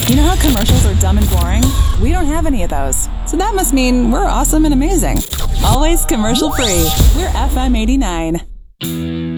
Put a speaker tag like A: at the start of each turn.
A: You know how commercials are dumb and boring? We don't have any of those. So that must mean we're awesome and amazing. Always commercial free. We're FM 89.